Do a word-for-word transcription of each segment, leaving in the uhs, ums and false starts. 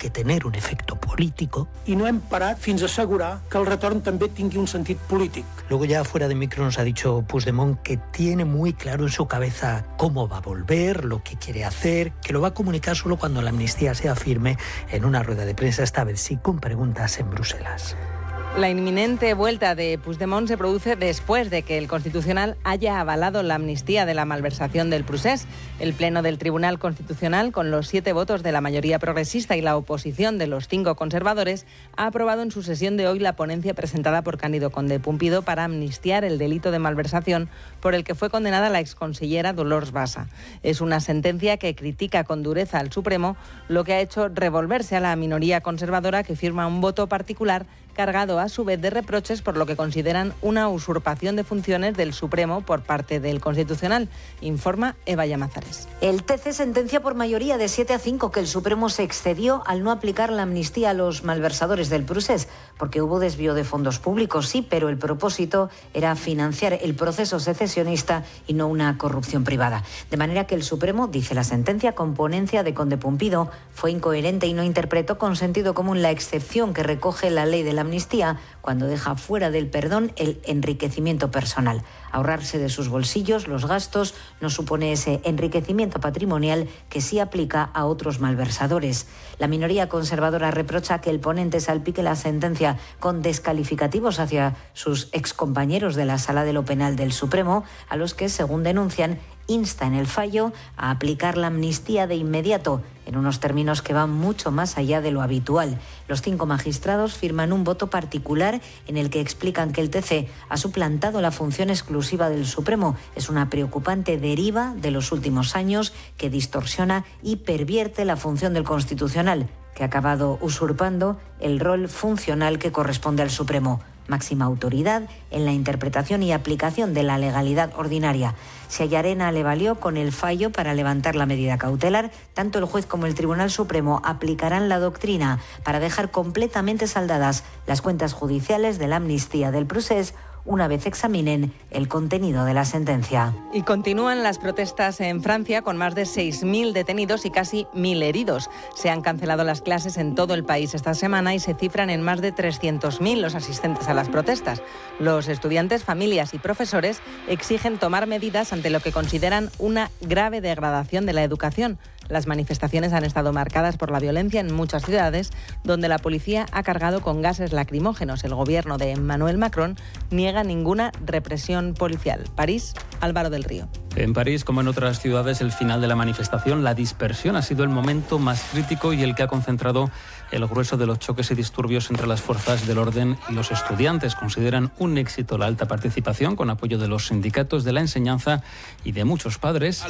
que tener un efecto político. I no hem parat fins a assegurar que el retorn també tingui un sentit polític. Luego ya fuera de micro nos ha dicho Puigdemont que tiene muy claro en su cabeza cómo va a volver, lo que quiere hacer, que lo va a comunicar solo cuando la amnistía sea firme en una rueda de prensa, esta vez sí con preguntas en Bruselas. La inminente vuelta de Puigdemont se produce después de que el Constitucional haya avalado la amnistía de la malversación del Procés. El Pleno del Tribunal Constitucional, con los siete votos de la mayoría progresista y la oposición de los cinco conservadores, ha aprobado en su sesión de hoy la ponencia presentada por Cándido Conde Pumpido para amnistiar el delito de malversación por el que fue condenada la exconsellera Dolors Bassa. Es una sentencia que critica con dureza al Supremo, lo que ha hecho revolverse a la minoría conservadora que firma un voto particular cargado a su vez de reproches por lo que consideran una usurpación de funciones del Supremo por parte del Constitucional, informa Eva Llamazares. El T C sentencia por mayoría de siete a cinco que el Supremo se excedió al no aplicar la amnistía a los malversadores del Procés, porque hubo desvío de fondos públicos, sí, pero el propósito era financiar el proceso secesionista y no una corrupción privada. De manera que el Supremo, dice la sentencia, con ponencia de Conde Pumpido, fue incoherente y no interpretó con sentido común la excepción que recoge la ley de la amnistía cuando deja fuera del perdón el enriquecimiento personal. Ahorrarse de sus bolsillos los gastos no supone ese enriquecimiento patrimonial que sí aplica a otros malversadores. La minoría conservadora reprocha que el ponente salpique la sentencia con descalificativos hacia sus excompañeros de la Sala de lo Penal del Supremo, a los que, según denuncian, insta en el fallo a aplicar la amnistía de inmediato, en unos términos que van mucho más allá de lo habitual. Los cinco magistrados firman un voto particular en el que explican que el T C ha suplantado la función exclusiva del Supremo. Es una preocupante deriva de los últimos años que distorsiona y pervierte la función del Constitucional, que ha acabado usurpando el rol funcional que corresponde al Supremo. Máxima autoridad en la interpretación y aplicación de la legalidad ordinaria. Si a Llarena le valió con el fallo para levantar la medida cautelar, tanto el juez como el Tribunal Supremo aplicarán la doctrina para dejar completamente saldadas las cuentas judiciales de la amnistía del Procés una vez examinen el contenido de la sentencia. Y continúan las protestas en Francia con más de seis mil detenidos y casi mil heridos. Se han cancelado las clases en todo el país esta semana y se cifran en más de trescientos mil los asistentes a las protestas. Los estudiantes, familias y profesores exigen tomar medidas ante lo que consideran una grave degradación de la educación. Las manifestaciones han estado marcadas por la violencia en muchas ciudades, donde la policía ha cargado con gases lacrimógenos. El gobierno de Emmanuel Macron niega ninguna represión policial. París, Álvaro del Río. En París, como en otras ciudades, el final de la manifestación, la dispersión, ha sido el momento más crítico y el que ha concentrado el grueso de los choques y disturbios entre las fuerzas del orden y los estudiantes. Consideran un éxito la alta participación, con apoyo de los sindicatos de la enseñanza y de muchos padres,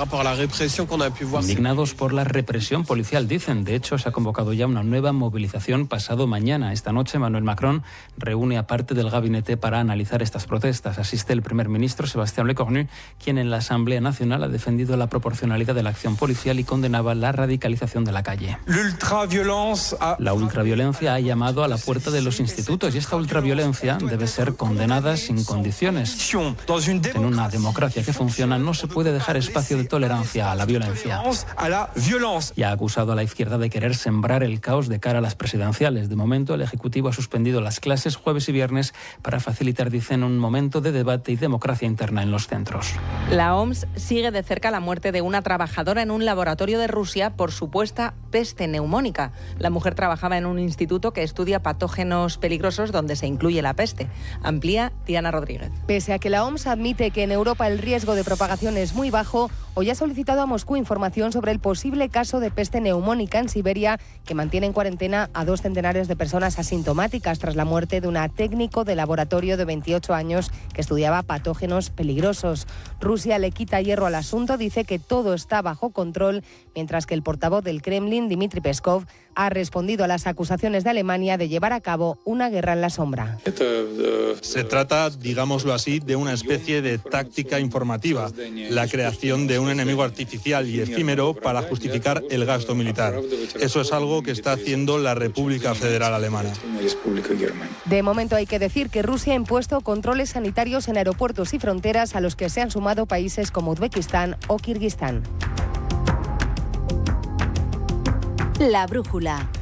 indignados por la represión policial, dicen. De hecho, se ha convocado ya una nueva movilización pasado mañana. Esta noche, Emmanuel Macron reúne a parte del gabinete para analizar estas protestas. Asiste el primer ministro, Sébastien Lecornu, quien en la Asamblea Nacional ha defendido la proporcionalidad de la acción policial y condenaba la radicalización de la calle. La ultraviolencia ha llamado a la puerta de los institutos y esta ultraviolencia debe ser condenada sin condiciones. En una democracia que funciona no se puede dejar espacio de tolerancia a la violencia. Y ha acusado a la izquierda de querer sembrar el caos de cara a las presidenciales. De momento, el Ejecutivo ha suspendido las clases jueves y viernes para facilitar, dicen, un momento de debate y democracia interna en los centros. La O M S sigue de cerca la muerte de una trabajadora en un laboratorio de Rusia por supuesta peste neumónica. La mujer trabajaba en un instituto que estudia patógenos peligrosos donde se incluye la peste. Amplía Diana Rodríguez. Pese a que la O M S admite que en Europa el riesgo de propagación es muy bajo, hoy ha solicitado a Moscú información sobre el posible caso de peste neumónica en Siberia, que mantiene en cuarentena a dos centenares de personas asintomáticas tras la muerte de una técnico de laboratorio de veintiocho años que estudiaba patógenos peligrosos. Rusia le quita hierro al asunto, dice que todo está bajo control, mientras que el portavoz del Kremlin, Dmitry Peskov, ha respondido a las acusaciones de Alemania de llevar a cabo una guerra en la sombra. Se trata, digámoslo así, de una especie de táctica informativa, la creación de un enemigo artificial y efímero para justificar el gasto militar. Eso es algo que está haciendo la República Federal Alemana. De momento hay que decir que Rusia ha impuesto controles sanitarios en aeropuertos y fronteras a los que se han sumado países como Uzbekistán o Kirguistán. La brújula.